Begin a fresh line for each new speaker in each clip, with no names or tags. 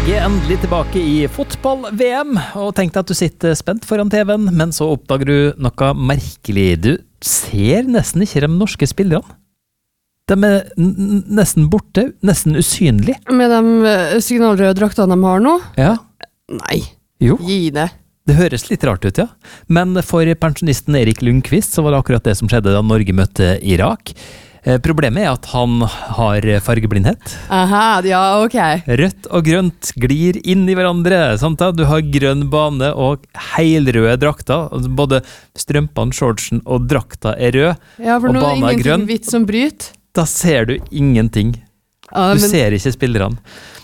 Norge er endelig tilbake i fotball-VM, og tenkte at du sitter spent foran TV-en, men så oppdager du noe merkelig. Du ser nesten ikke de norske spillerne. De er nesten borte, nesten usynlige.
Med de signalrøde draktene de har nå?
Ja.
Nei,
Jo.
gi det.
Det høres litt rart ut, ja. Men for pensjonisten Erik Lundqvist så var det akkurat det som skjedde da Norge møtte Irak. Problemet er at han har fargeblindhet.
Aha, ja, ok.
Rødt og grønt glir inn i hverandre, sant da? Du har grønn bane og helrøde drakter. Både strømpene, shortsen og drakta er rød,
Ja, for
og
nå er det
banen er grønn.
ingenting hvitt som bryter.
Da ser du ingenting.
Ja,
Du
men,
ser ikke spillerne.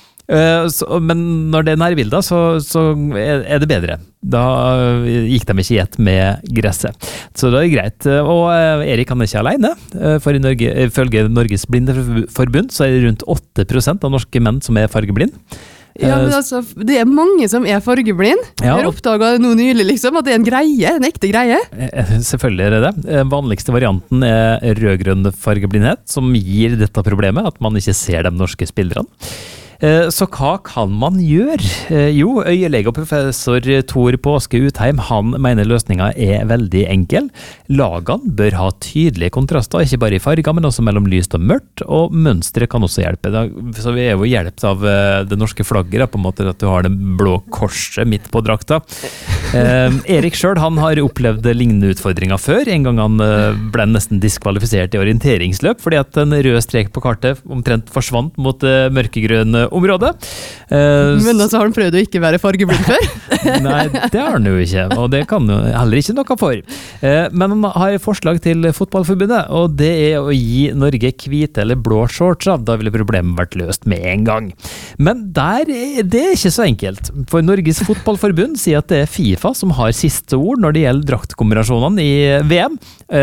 Men når det er nærbilder, så er det bedre. Da gikk de ikke i ett med gresset. Så det er greit. Og Erik han er ikke alene. For i Norge, ifølge Norges Blindeforbund så er det rundt 8% av norske menn som er fargeblind.
ja, men altså, det er mange som er fargeblind.
Ja.
Jeg har oppdaget noe nylig liksom, at det er en greie, en ekte greie.
Selvfølgelig er det det. Den vanligste varianten er rød-grønn fargeblindhet, som gir dette problemet, at man ikke ser de norske spillerne. Så hva kan man gjøre? Jo, øyelege og professor Tor Påske Utheim, han mener løsningen er veldig enkel. Lagene bør ha tydelige kontraster, ikke bare i farger, men også mellom lyst og mørkt, og mønstre kan også hjelpe. Så vi er jo hjulpet av det norske flagget, på en måte at du har det blå korset midt på drakta. Erik selv, han har opplevd lignende utfordringer før. En gang han ble nesten diskvalifisert i orienteringsløp, fordi at en rød strek på kartet omtrent forsvant mot mørkegrønne område.
Men altså har han prøvd å ikke være fargeblind før?
Nei, det har han jo ikke, og det kan jo heller ikke noe for. Men han har et forslag til fotballforbundet, og det er å gi Norge hvite eller blå shorts av. Da ville problemet vært løst med en gang. Men det er ikke så enkelt, for Norges fotballforbund sier at det er FIFA som har siste ord når det gjelder draktkombinasjonene i VM.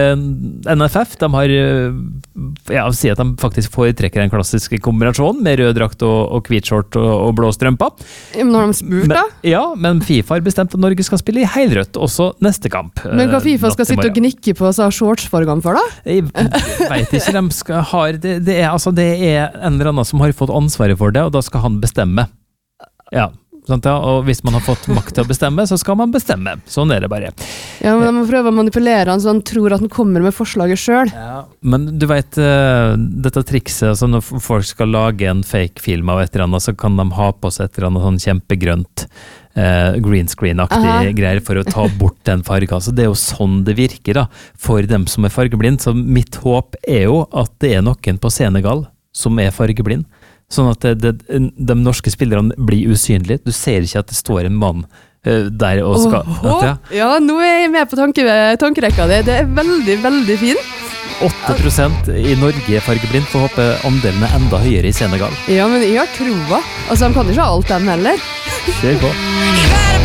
NFF de sier at de faktisk foretrekker en klassisk kombinasjon med rød drakt og hvit short og blå strømper.
Men har de spurt da?
Men FIFA har bestemt at Norge skal spille i helrødt også neste kamp.
Men hva FIFA skal sitte og gnikke på shortsfargene for da?
Jeg vet ikke, de skal ha det er en eller annen som har fått ansvaret for det, og da skal han bestemme. Ja, sant, ja, og hvis man har fått makt til å bestemme, så skal man bestemme. Sånn er det bare.
Ja, men man prøver å manipulere han så han tror at han kommer med forslaget selv.
Ja, men du vet, dette trikset, altså når folk skal lage en fake film av et eller annet, så kan de ha på seg et eller annet sånn kjempegrønt green screen-aktig greier for å ta bort den fargen. Så det er jo sånn det virker da, for dem som er fargeblind. Så mitt håp er jo at det er noen på Senegal som er fargeblind. Sånn at de norske spillerne blir usynlige. Du ser ikke at det står en mann der og skal...
Ja, nå er jeg med på tankerekka di. Det er veldig, veldig fint.
8% i Norge er fargeblind, for å håpe andelen er enda høyere i Senegal.
Ja, men jeg har troa. Altså, de kan ikke ha alt dem heller.
Kjør på.